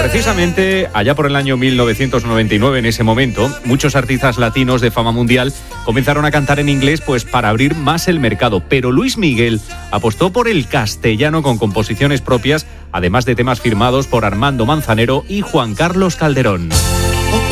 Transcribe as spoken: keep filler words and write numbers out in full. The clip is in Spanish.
precisamente allá por el año mil novecientos noventa y nueve, en ese momento, muchos artistas latinos de fama mundial comenzaron a cantar en inglés pues para abrir más el mercado. Pero Luis Miguel apostó por el castellano con composiciones propias, además de temas firmados por Armando Manzanero y Juan Carlos Calderón.